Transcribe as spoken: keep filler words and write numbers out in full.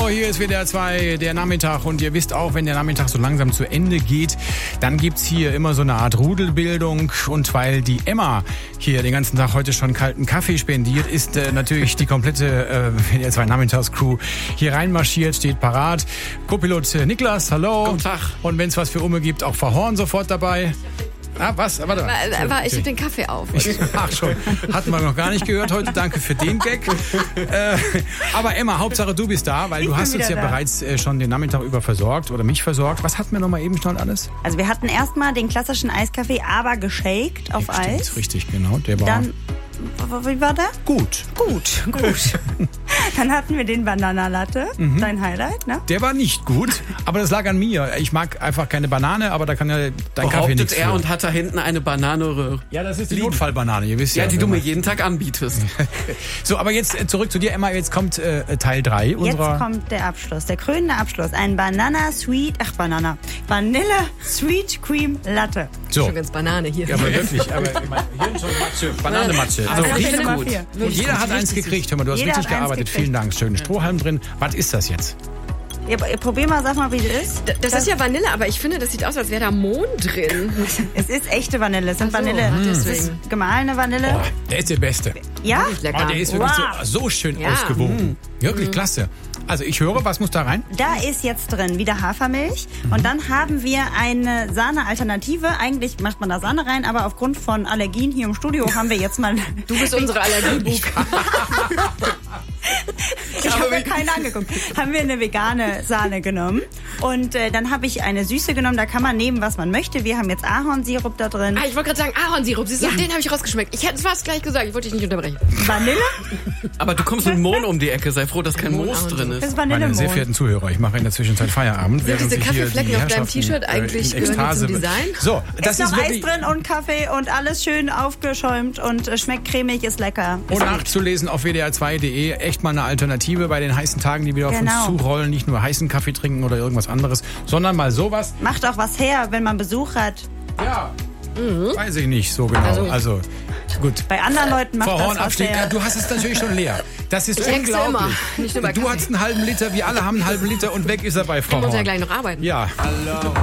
hier ist W D R zwei, der Nachmittag. Und ihr wisst auch, wenn der Nachmittag so langsam zu Ende geht, dann gibt's hier immer so eine Art Rudelbildung. Und weil die Emma hier den ganzen Tag heute schon kalten Kaffee spendiert, ist äh, natürlich die komplette äh, W D R zwei Nachmittagscrew hier reinmarschiert, steht parat. Co-Pilot äh, Niklas, hallo. Guten Tag. Und wenn es was für Umme gibt, auch Frau Horn sofort dabei. Ah, was? Warte mal. Aber ich hab den Kaffee auf. Ach schon, hatten wir noch gar nicht gehört heute. Danke für den Gag. äh, aber Emma, Hauptsache du bist da, weil Ich du bin hast uns ja wieder da. bereits äh, schon den Nachmittag über versorgt oder mich versorgt. Was hatten wir noch mal eben schon alles? Also wir hatten erstmal den klassischen Eiskaffee, aber geshaked auf Stimmt, Eis. richtig, genau. Der war Dann, w- wie war der? gut. Gut, gut. Dann hatten wir den Bananalatte, Mhm. dein Highlight, ne? Der war nicht gut, aber das lag an mir. Ich mag einfach keine Banane, aber da kann ja dein Kaffee Behauptet nichts er für. und hat da hinten eine Banane, Ja, das ist die Notfallbanane, ihr wisst ja. ja, die du wenn mir man- jeden Tag anbietest. So, aber jetzt äh, zurück zu dir, Emma. Jetzt kommt äh, Teil drei Jetzt unserer... kommt der Abschluss, der krönende Abschluss. Ein Banana Sweet, ach Banana, Vanille Sweet Cream Latte. So, Schon ganz Banane hier. ja, aber wirklich, aber mein Hirn schon Matsche, Bananematsche. Also Das ist riecht Nummer gut. vier. Und jeder hat eins gekriegt. Hör mal, du hast Jeder richtig hat eins gearbeitet. gekriegt. Vielen Dank. Schönen Strohhalm drin. Was ist das jetzt? Ja, probier mal, sag mal, wie das ist. D- Das ist ja Vanille, aber ich finde, das sieht aus, als wäre da Mond drin. Es ist echte Vanille, es sind Ach so, Vanille. ach, Es ist deswegen. gemahlene Vanille. Oh, der ist der Beste. Ja? Wirklich lecker. Oh, der ist wirklich Wow. so, so schön Ja. ausgewogen. Wirklich klasse. Also ich höre, was muss da rein? Da ist jetzt drin wieder Hafermilch und dann haben wir eine Sahne-Alternative. Eigentlich macht man da Sahne rein, aber aufgrund von Allergien hier im Studio haben wir jetzt mal... Du bist unsere Allergiebuch. Ich habe mir keine angeguckt. Haben wir eine vegane Sahne genommen und äh, dann habe ich eine Süße genommen. Da kann man nehmen, was man möchte. Wir haben jetzt Ahornsirup da drin. Ah, ich wollte gerade sagen, Ahornsirup. Siehst du, den habe ich rausgeschmeckt. Ich hätte es fast gleich gesagt. Ich wollte dich nicht unterbrechen. Vanille? Aber du kommst mit Mohn um die Ecke. Sei froh, dass kein Moos drin Das ist. ist Meine sehr Vanillemohn. verehrten Zuhörer, ich mache in der Zwischenzeit Feierabend. Sind während diese sich hier Kaffeeflecken die auf deinem Herrschaften, T-Shirt äh, eigentlich, in gehören die Ekstase zum be- Design? So, das Ist ist noch Eis wirklich... drin und Kaffee und alles schön aufgeschäumt und äh, schmeckt cremig, ist lecker. Und Ist gut. nachzulesen auf W D R zwei Punkt de. Echt mal eine Alternative bei den heißen Tagen, die wieder auf Genau. uns zurollen. Nicht nur heißen Kaffee trinken oder irgendwas anderes, sondern mal sowas. Macht auch was her, wenn man Besuch hat. Ja, weiß ich nicht so genau. Also, gut. Bei anderen Leuten macht Frau das Horn, was Abstieg. Ja, her. du hast es natürlich schon leer. Das ist Ich wechsle unglaublich. immer, nicht nur bei Du Kaffee. hast einen halben Liter, wir alle haben einen halben Liter und weg ist er bei Frau Wir müssen ja Horn. gleich noch arbeiten. Ja.